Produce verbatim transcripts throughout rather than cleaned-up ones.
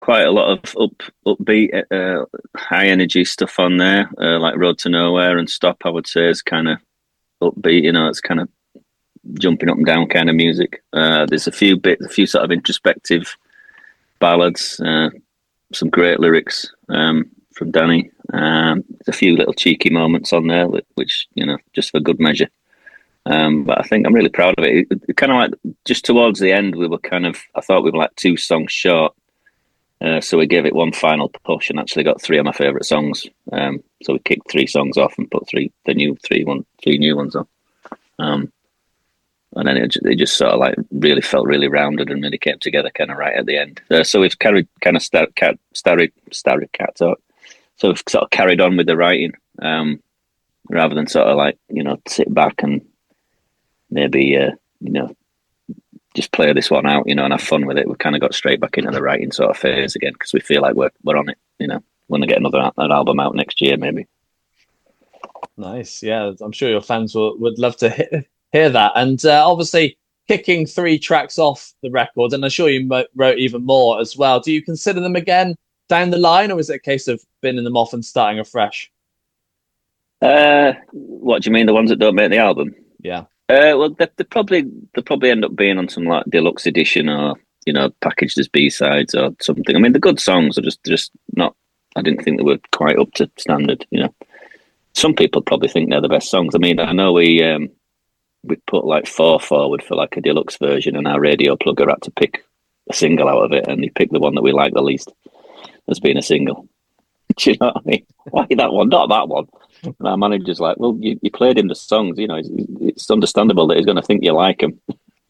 quite a lot of up upbeat, uh, high energy stuff on there, uh, like Road to Nowhere and Stop. I would say is kind of upbeat. You know, it's kind of jumping up and down kind of music. Uh, there's a few bits, a few sort of introspective ballads, uh, some great lyrics um, from Danny. Um, there's a few little cheeky moments on there, which you know, just for good measure. Um, but I think I'm really proud of it. It, it kind of like just towards the end, we were kind of, I thought we were like two songs short. Uh, so we gave it one final push and actually got three of my favourite songs. Um, so we kicked three songs off and put three, the new three one, three new ones on. Um, and then it, it just sort of like really felt really rounded and really came together kind of right at the end. Uh, so we've carried kind of star, cat, starry, starry cat talk. So we've sort of carried on with the writing um, rather than sort of like, you know, sit back and maybe, uh, you know, just play this one out, you know, and have fun with it. We've kind of got straight back into the writing sort of phase again because we feel like we're we're on it, you know. Want to get another an album out next year, maybe. Nice, yeah. I'm sure your fans will, would love to hear, hear that. And uh, obviously, kicking three tracks off the record, and I'm sure you mo- wrote even more as well. Do you consider them again down the line, or is it a case of binning them off and starting afresh? Uh, what do you mean? The ones that don't make the album? Yeah. Uh, well, they, they probably they probably end up being on some like deluxe edition or you know packaged as B sides or something. I mean, the good songs are just just not. I didn't think they were quite up to standard. You know, some people probably think they're the best songs. I mean, I know we um, we put like four forward for like a deluxe version, and our radio plugger had to pick a single out of it, and he picked the one that we like the least as being a single. Do you know what I mean? Why that one? Not that one. And our manager's like, well, you, you played him the songs, you know, it's, it's understandable that he's going to think you like him.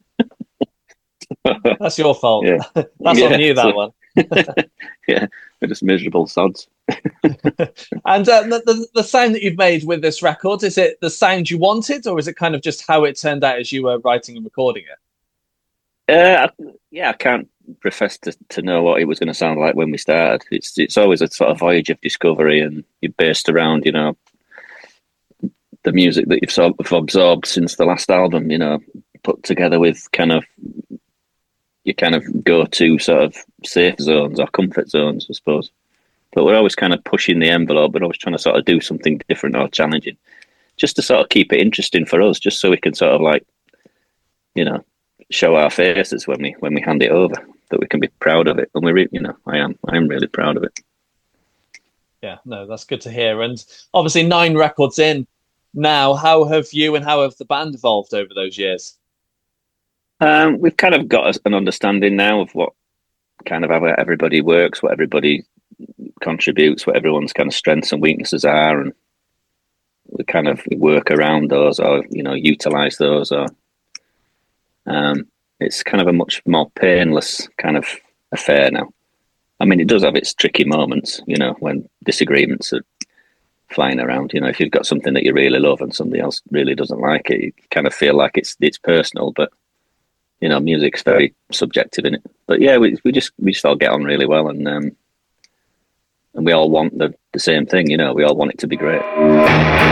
That's your fault. Yeah. That's yeah, on you, that so, one. yeah, they're just miserable sods. And uh, the, the, the sound that you've made with this record, is it the sound you wanted, or is it kind of just how it turned out as you were writing and recording it? Uh, yeah, I can't profess to, to know what it was going to sound like when we started. It's it's always a sort of voyage of discovery, and you're based around, you know, the music that you've sort of absorbed since the last album, you know, put together with kind of your kind of go-to sort of safe zones or comfort zones, I suppose. But we're always kind of pushing the envelope. We're always trying to sort of do something different or challenging, just to sort of keep it interesting for us, just so we can sort of like, you know, show our faces when we when we hand it over, that we can be proud of it. And we, re- you know, I am I am really proud of it. Yeah, no, that's good to hear. And obviously, nine records in now. How have you and how have the band evolved over those years? Um, we've kind of got an understanding now of what kind of how everybody works, what everybody contributes, what everyone's kind of strengths and weaknesses are, and we kind of work around those or you know utilize those. Or um, it's kind of a much more painless kind of affair now. I mean, it does have its tricky moments, you know, when disagreements are flying around. You know, if you've got something that you really love and somebody else really doesn't like it, you kind of feel like it's it's personal. But you know, music's very subjective in it. But yeah, we we just we just all get on really well, and um, and we all want the the same thing. You know, we all want it to be great.